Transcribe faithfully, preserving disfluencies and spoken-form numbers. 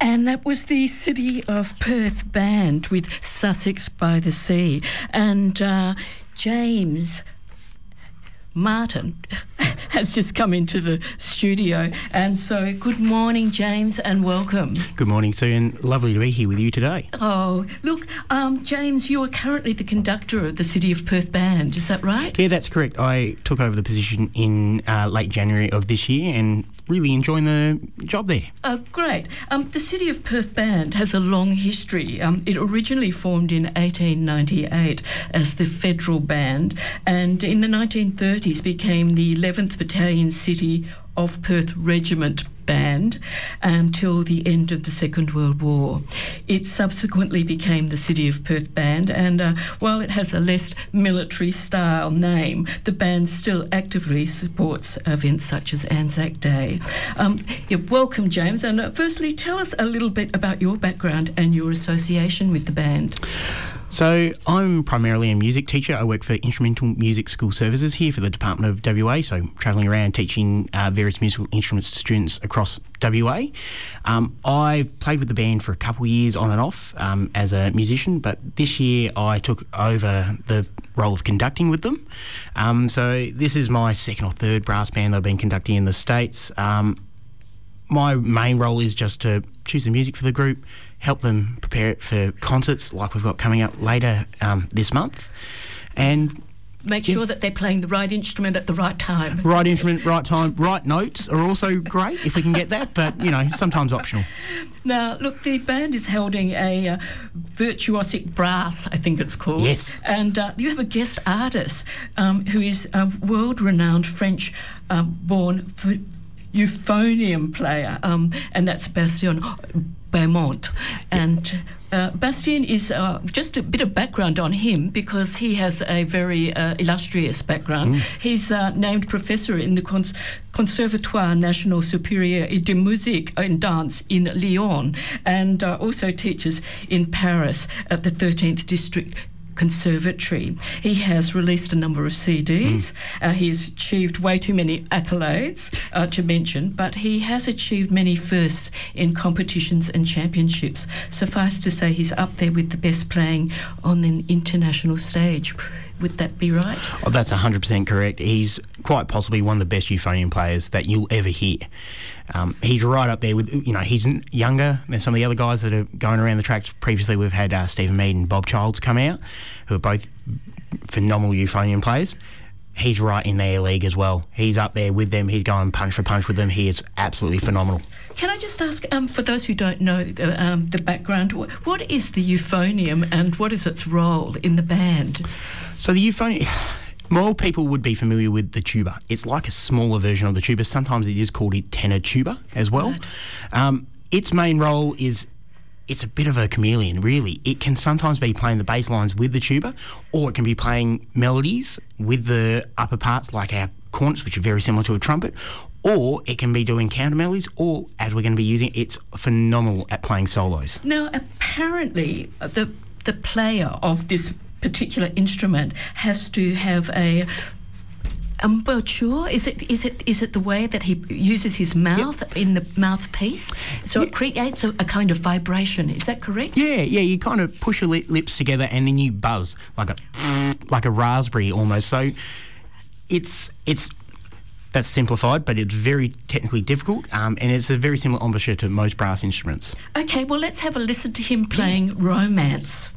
And that was the City of Perth Band with Sussex by the Sea. And uh, James Martin has just come into the studio. And so good morning, James, and welcome. Good morning, Sue, and lovely to be here with you today. Oh, look, um, James, you are currently the conductor of the City of Perth Band, is that right? Yeah, that's correct. I took over the position in uh, late January of this year and really enjoying the job there. Oh, great. Um, the City of Perth Band has a long history. Um, it originally formed in eighteen ninety-eight as the Federal Band, and in the nineteen thirties became the eleventh Battalion City of Perth Regiment Band until the end of the Second World War. It subsequently became the City of Perth Band, and uh, while it has a less military style name, the band still actively supports events such as Anzac Day. Um, yeah, welcome, James, and uh, firstly tell us a little bit about your background and your association with the band. So I'm primarily a music teacher. I work for Instrumental Music School Services here for the Department of W A, so travelling around teaching uh, various musical instruments to students across W A. Um, I've played with the band for a couple of years on and off um, as a musician, but this year I took over the role of conducting with them. Um, so this is my second or third brass band I've been conducting in the States. Um, my main role is just to choose the music for the group, help them prepare it for concerts like we've got coming up later um, this month, and make yeah. sure that they're playing the right instrument at the right time. Right instrument, right time, right notes are also great if we can get that, but, you know, sometimes optional. Now, look, the band is holding a uh, virtuosic brass, I think it's called. Yes. And uh, you have a guest artist um, who is a world-renowned French-born uh, f- euphonium player, um, and that's Bastien Beaumont. And uh, Bastien is uh, just a bit of background on him because he has a very uh, illustrious background. Mm. He's uh, named professor in the Cons- Conservatoire National Supérieur de Musique and Dance in Lyon, and uh, also teaches in Paris at the thirteenth District Conservatory. He has released a number of C Ds. Mm. Uh, he has achieved way too many accolades uh, to mention, but he has achieved many firsts in competitions and championships. Suffice to say, he's up there with the best playing on an international stage. Would that be right? Oh, that's one hundred percent correct. He's quite possibly one of the best euphonium players that you'll ever hear. Um, he's right up there with, you know, he's younger than some of the other guys that are going around the tracks. Previously, we've had uh, Stephen Mead and Bob Childs come out, who are both phenomenal euphonium players. He's right in their league as well. He's up there with them. He's going punch for punch with them. He is absolutely phenomenal. Can I just ask, um, for those who don't know the, um, the background, wh- what is the euphonium and what is its role in the band? So the euphonium, more people would be familiar with the tuba. It's like a smaller version of the tuba. Sometimes it is called a tenor tuba as well. Right. Um, its main role is, it's a bit of a chameleon, really. It can sometimes be playing the bass lines with the tuba, or it can be playing melodies with the upper parts, like our cornets, which are very similar to a trumpet, or it can be doing counter melodies, or, as we're going to be using, it's phenomenal at playing solos. Now, apparently, the the player of this particular instrument has to have a embouchure. Is it is it is it the way that he uses his mouth yep. in the mouthpiece, so yep. it creates a, a kind of vibration? Is that correct? Yeah, yeah. You kind of push your li- lips together and then you buzz like a like a raspberry almost. So it's it's. That's simplified, but it's very technically difficult, um, and it's a very similar embouchure to most brass instruments. Okay, well, let's have a listen to him playing Romance.